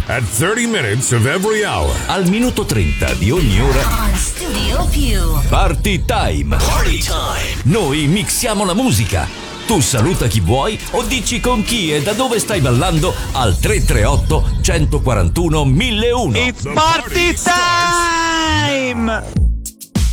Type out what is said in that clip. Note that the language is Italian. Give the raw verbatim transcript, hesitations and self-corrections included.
at thirty minutes of every hour. Al minuto trenta di ogni ora. On Studio Più. Party time. Party time. Noi mixiamo la musica. Tu saluta chi vuoi o dici con chi e da dove stai ballando al tre tre otto, uno quattro uno, mille uno. It's party time!